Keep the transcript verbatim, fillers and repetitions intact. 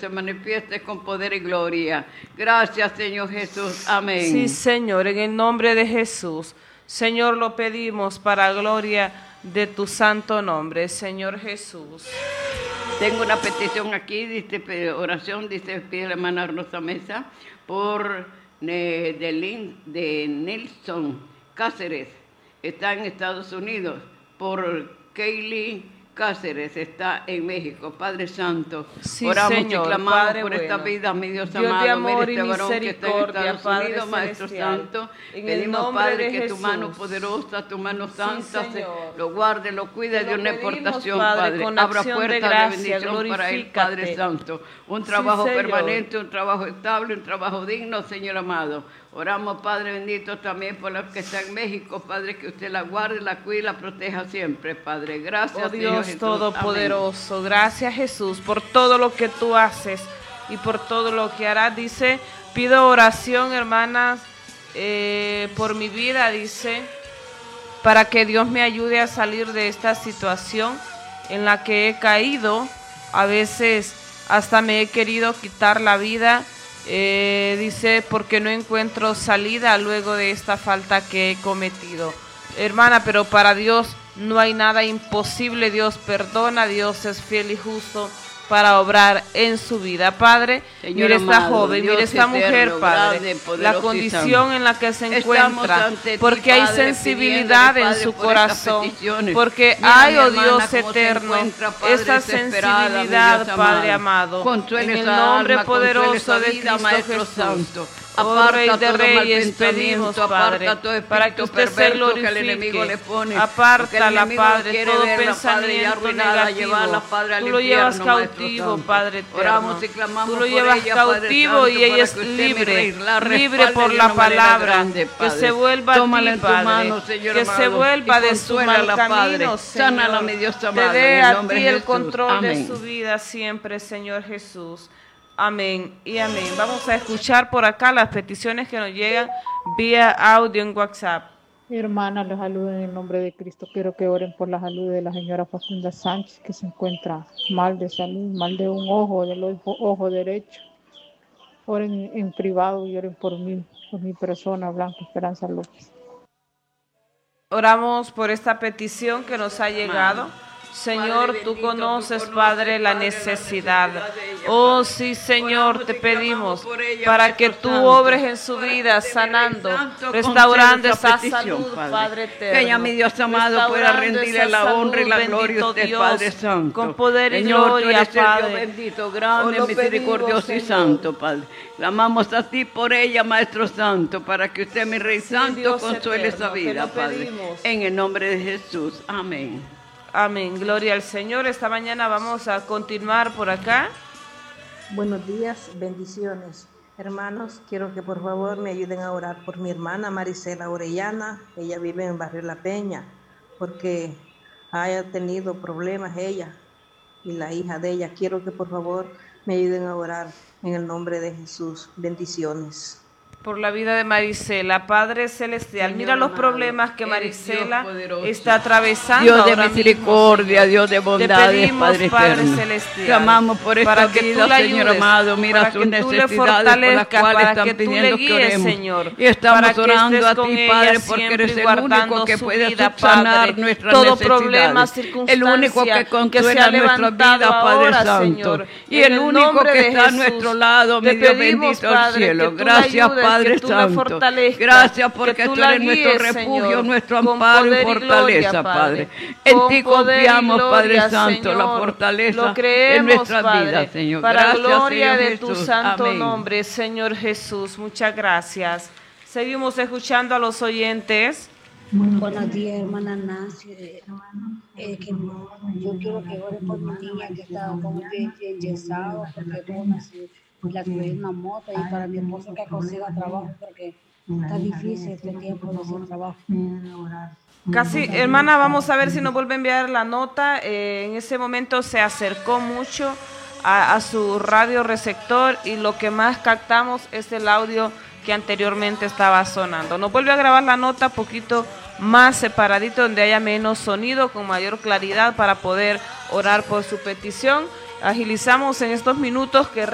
se manifieste con poder y gloria. Gracias, Señor Jesús. Amén. Sí, Señor, en el nombre de Jesús. Señor, lo pedimos para gloria de tu santo nombre, Señor Jesús. Tengo una petición aquí, dice oración, dice pide la hermana Rosa Mesa, por eh, de, Lin, de Nelson Cáceres, está en Estados Unidos, por Kaylee Cáceres, está en México. Padre Santo, sí, oramos Señor, y clamamos Padre por bueno. esta vida, mi Dios, Dios amado, de amor mira este y varón que está en Estados Padre Unidos, Maestro celestial. Santo, En pedimos, Padre, que Jesús. tu mano poderosa, tu mano santa, sí, se, lo guarde, lo cuide de una pedimos, exportación, Padre, Padre, abra de puertas de, gracia, bendición para él, Padre Santo, un trabajo sí, permanente, un trabajo estable, un trabajo digno, Señor amado. Oramos, Padre bendito, también por la que está en México, Padre, que usted la guarde, la cuide y la proteja siempre, Padre. Gracias, oh, Dios Señor Jesús. Todopoderoso. Amén. Gracias, Jesús, por todo lo que tú haces y por todo lo que harás. Dice, pido oración, hermanas, eh, por mi vida, dice, para que Dios me ayude a salir de esta situación en la que he caído. A veces hasta me he querido quitar la vida. Eh, dice, porque no encuentro salida luego de esta falta que he cometido. Hermana, pero para Dios no hay nada imposible. Dios perdona, Dios es fiel y justo para obrar en su vida. Padre, Señor mire esta amado, joven, Dios mire esta eterno, mujer, Padre, grande, la condición en la que se encuentra, ti, porque hay Padre, sensibilidad en Padre, su por corazón, porque mira, hay, oh hermana, Dios eterno, Padre, esta sensibilidad, Padre amado, consuele en el esa nombre alma, poderoso de vida, Cristo Maestro Jesús. Santo. Oh Aparta Rey de todo Reyes, mal pedimos, Padre, todo para que usted se que el enemigo le glorifique. pone, Apártala, Padre, quiere todo verla, pensamiento Padre, arruinada, negativo. llevarla, Padre, Tú lo infierno, llevas Maestro cautivo, Santo. Padre eterno. Oramos y clamamos Tú lo por llevas ella, Padre cautivo Santo, y ella para es que usted, mi libre, rey, la libre respalde por de la una manera palabra, grande, que Padre. se vuelva Tómala a en ti, tu Padre, mano, Señor que amado, se vuelva y de su mal consuélala, camino, Padre. Señor. Sánala, mi Dios Te amado, dé en el a nombre ti de el Jesús. control de Amén. su vida siempre, Señor Jesús. Amén y amén. Vamos a escuchar por acá las peticiones que nos llegan vía audio en WhatsApp. Hermana, les saludo en el nombre de Cristo. Quiero que oren por la salud de la señora Facunda Sánchez, que se encuentra mal de salud, mal de un ojo, del ojo, ojo derecho. Oren en privado y oren por mí, por mi persona, Blanca Esperanza López. Oramos por esta petición que nos ha llegado. Señor, Padre tú bendito, conoces, tú conoces, Padre, la Padre, necesidad. la necesidad de ella, Oh, Padre. sí, Señor, Oramos te y clamamos pedimos por ella, para Maestro que tú Santo, obres en su para vida, que usted, mi Rey sanando, Santo, restaurando conceda esa petición, salud, Padre. Padre eterno. Que ella, mi Dios amado, pueda Restaurando rendirle esa la honra y la salud, gloria a bendito usted, Dios, Padre Santo. con poder y Señor, tú gloria, eres el Dios Padre. bendito, Oh, grande, lo misericordioso pedimos, y Señor. santo, Padre. Clamamos a ti por ella, Maestro Santo, para que usted, mi Rey Sí, Santo, Dios consuele eterno, esa te vida, lo Padre. pedimos. En el nombre de Jesús. Amén. Amén, gloria al Señor. Esta mañana vamos a continuar por acá. Buenos días, bendiciones. Hermanos, quiero que por favor me ayuden a orar por mi hermana Marisela Orellana. Ella vive en Barrio La Peña, porque haya tenido problemas ella y la hija de ella. Quiero que por favor me ayuden a orar en el nombre de Jesús. Bendiciones. Por la vida de Marisela, Padre Celestial, Señor mira los amado, problemas que eres Marisela Dios poderoso. está atravesando. Dios de ahora misericordia, mismo, Dios de Señor. bondades, Te pedimos, Padre Padre eterno. Celestial, Clamamos por esta para que vida, tú la Señor ayudes, amado. Mira para sus que tú le necesidades por las fortalezcas, cuales para están que tú le pidiendo que guíes, oremos. Señor, Y estamos para que orando estés a con ti, ella Padre, porque siempre eres el guardando único que su puede vida, subsanar Padre. nuestras Todo necesidades. problema, El único que circunstancia que se consuela ha nuestra levantado vida, Padre ahora, Santo. Señor, Y en el el único nombre que de está a Jesús, nuestro lado, te mi Dios pedimos, bendito del Padre, cielo. que tú la Gracias, ayudes, Padre que tú la Santo. fortalezcas, Gracias que porque tú tú la eres nuestro guíes, refugio, Señor, nuestro con amparo y poder y fortaleza, gloria, Padre. Padre. En Con ti poder y confiamos, Padre gloria, Santo, la Señor. fortaleza Lo creemos, en nuestra Padre, vida, Señor. para Gracias, gloria Señor de tu Jesús. santo Amén. nombre, Señor Jesús. Muchas gracias. Seguimos escuchando a los oyentes. Buenos días, hermana Nancy. Eh, eh, que yo quiero que ore por mi niña que está como enyesado porque tuvo una, le atropelló una moto, y para mi esposo que consiga trabajo porque está difícil este tiempo de hacer trabajo. Casi, hermana, vamos a ver si nos vuelve a enviar la nota. Eh, en ese momento se acercó mucho a, a su radio receptor y lo que más captamos es el audio que anteriormente estaba sonando. Nos vuelve a grabar la nota poquito más separadito, donde haya menos sonido, con mayor claridad, para poder orar por su petición. Agilizamos en estos minutos que